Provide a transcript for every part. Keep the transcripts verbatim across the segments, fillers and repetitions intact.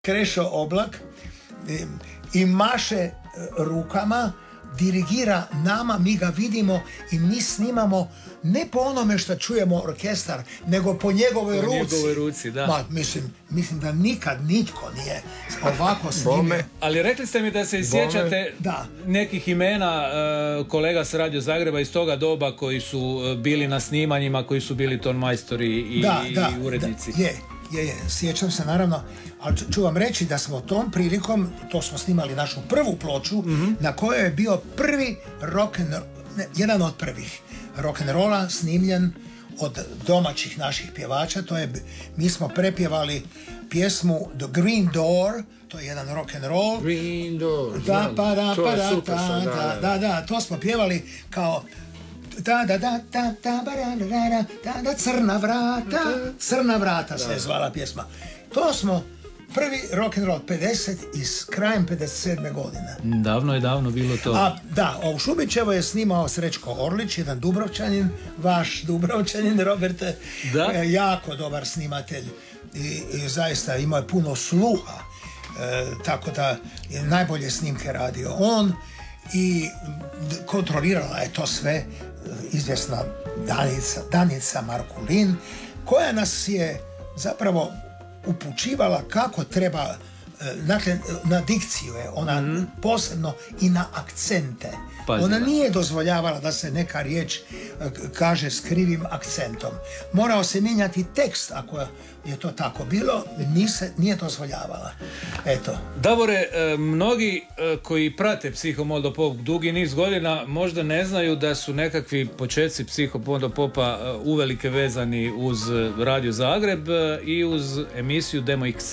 Krešo Oblak i maše rukama, dirigira nama, mi ga vidimo i mi snimamo ne po onome što čujemo orkestar, nego po njegovoj po ruci. Njegovoj ruci, da. Ma, mislim, mislim da nikad nitko nije ovako snimio. Ali rekli ste mi da se sjećate da. nekih imena uh, kolega s Radio Zagreba iz toga doba koji su uh, bili na snimanjima, koji su bili tonmajstori i, da, da, i urednici. Da, je, je, je, sjećam se naravno, ali ću, ću vam reći da smo tom prilikom, to smo snimali našu prvu ploču, mm-hmm. na kojoj je bio prvi rock and, ne, jedan od prvih rock'n'rolla snimljen od domaćih naših pjevača. To je, mi smo prepjevali pjesmu The Green Door, to je jedan rock'n'roll. Green Door, da, pa, da, to pa, je da, super da, sad, da, da, da, to smo pjevali kao da, da, da, da, da, da, da, da, da, crna vrata, crna vrata se je zvala pjesma. To smo prvi rock'n'roll pedeset iz krajem pedeset sedme godine. Davno je davno bilo to. A da, a u Šubićevo je snimao Srećko Orlić, jedan Dubrovčanin, vaš Dubrovčanin, Roberte, da? Je jako dobar snimatelj i, i zaista imao je puno sluha, e, tako da je najbolje snimke radio on i kontrolirala je to sve izvjesna Danica, Danica Markulin, koja nas je zapravo upućivala kako treba, dakle, na dikciju je ona mm-hmm. posebno i na akcente. Pazila. Ona nije dozvoljavala da se neka riječ kaže s krivim akcentom. Morao se mijenjati tekst ako je to tako bilo, nise, nije dozvoljavala. Eto. Davore, mnogi koji prate Psihomodo-pop dugi niz godina možda ne znaju da su nekakvi početci Psihomodo-popa uvelike vezani uz Radio Zagreb i uz emisiju Demo X.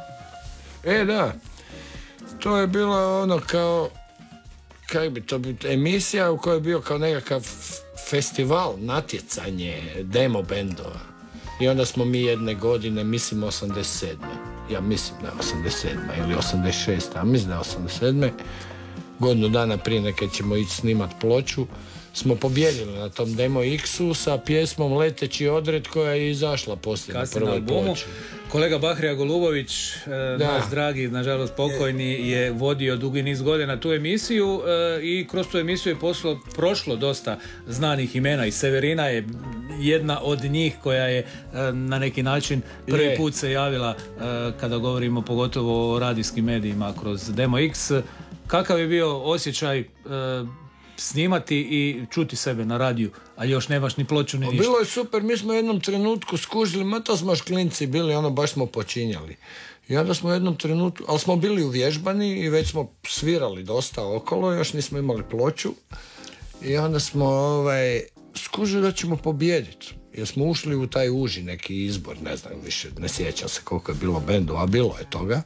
E da, to je bilo ono kao, kaj bi to bilo, emisija u kojoj je bio kao nekakav festival, natjecanje demo bendova. I onda smo mi jedne godine, mislim osamdeset sedme Ja mislim da je osamdeset sedme ili osamdeset šeste a mislim da je osamdeset sedme Godinu dana prije neke ćemo ići snimat ploču. Smo pobjedili na tom Demo X-u sa pjesmom Leteći odred koja je izašla poslije na prvoj ploči. Kolega Bahrija Golubović, da. naš dragi, nažalost pokojni, je vodio dugi niz godina tu emisiju i kroz tu emisiju je poslo, prošlo dosta znanih imena i Severina je jedna od njih koja je na neki način prvi je. put se javila kada govorimo pogotovo o radijskim medijima kroz Demo X. Kakav je bio osjećaj snimati i čuti sebe na radiju, a još nemaš ni ploču ni ništa? Bilo je super, mi smo u jednom trenutku skužili, ma to smo šklinci bili, ono baš smo počinjali. I onda smo u jednom trenutku, ali smo bili uvježbani i već smo svirali dosta okolo, još nismo imali ploču. I onda smo ovaj, skužili da ćemo pobijediti. Jer smo ušli u taj uži neki izbor, ne znam više, ne sjećam se koliko je bilo bendu, a bilo je toga.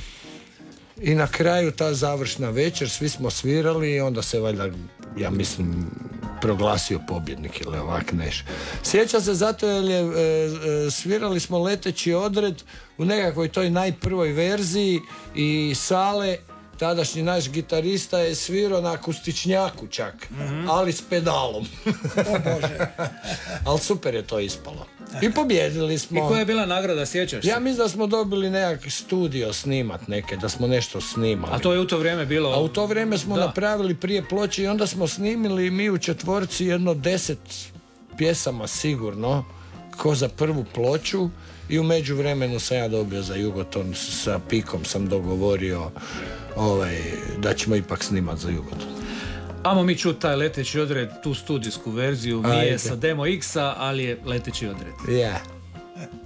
I na kraju ta završna večer, svi smo svirali i onda se valjda, ja mislim, proglasio pobjednik ili ovak neš. Sjeća se zato jer je, e, e, svirali smo Leteći odred u nekakvoj toj najprvoj verziji i Sale, tadašnji naš gitarista, je svirao na akustičnjaku čak, mm-hmm. ali s pedalom. O Bože. Ali super je to ispalo. I pobjedili smo. I koja je bila nagrada, sjećaš se? Ja mislim da smo dobili nekakvi studio snimat neke, da smo nešto snimali. A to je u to vrijeme bilo? A u to vrijeme smo da. napravili prije ploče i onda smo snimili mi u četvorci jedno deset pjesama sigurno, ko za prvu ploču. I u međuvremenu sam ja dobio za Jugoton, sa Pikom sam dogovorio ovaj, da ćemo ipak snimat za Jugoton. Amo mi čuti taj Leteći odred, tu studijsku verziju, nije sa Demo X-a, ali je Leteći odred. Ja. Yeah.